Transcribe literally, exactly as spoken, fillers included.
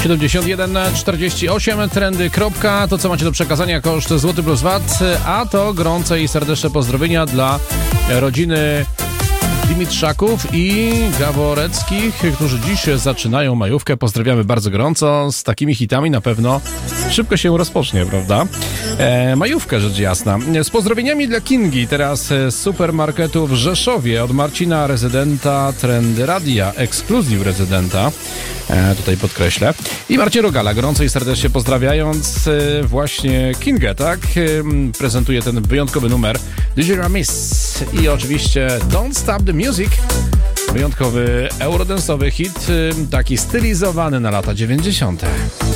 siedemdziesiąt jeden czterdzieści osiem trendy. Kropka. To, co macie do przekazania, koszt złoty plus V A T, a to gorące i serdeczne pozdrowienia dla rodziny Dimitrzaków i Gaworeckich, którzy dziś zaczynają majówkę. Pozdrawiamy bardzo gorąco. Z takimi hitami na pewno szybko się rozpocznie, prawda? E, majówkę, rzecz jasna. Z pozdrowieniami dla Kingi, teraz z supermarketu w Rzeszowie, od Marcina, rezydenta Trendy Radia, ekskluzyw rezydenta, e, tutaj podkreślę. I Marcin Rogala, gorąco i serdecznie pozdrawiając e, właśnie Kingę, tak? E, prezentuje ten wyjątkowy numer Digital Miss i oczywiście Don't Stop the Music. Wyjątkowy eurodensowy hit, taki stylizowany na lata dziewięćdziesiąte.